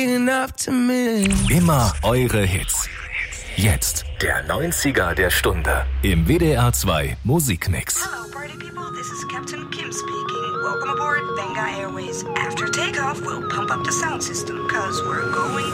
Immer eure Hits. Jetzt der 90er der Stunde im WDR 2 Musikmix. Hello party people, this is Captain Kim speaking. Welcome aboard Benga Airways. After takeoff, we'll pump up the sound system, cause we're going